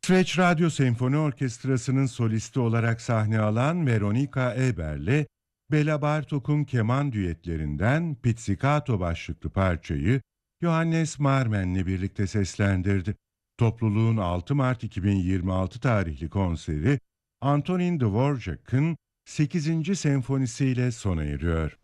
İsveç Radyo Senfoni Orkestrası'nın solisti olarak sahne alan Veronika Eber'le Bela Bartok'un keman düetlerinden Pizzicato başlıklı parçayı Johannes Marmen'le birlikte seslendirdi. Topluluğun 6 Mart 2026 tarihli konseri Antonin Dvorak'ın 8. senfonisiyle sona eriyor.